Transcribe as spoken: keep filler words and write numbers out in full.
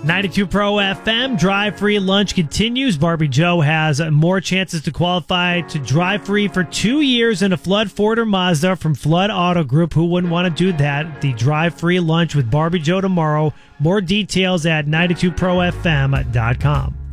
ninety-two Pro F M, Drive Free Lunch continues. Barbie Joe has more chances to qualify to drive free for two years in a Flood Ford or Mazda from Flood Auto Group. Who wouldn't want to do that? The Drive Free Lunch with Barbie Joe tomorrow. More details at ninety-two pro f m dot com.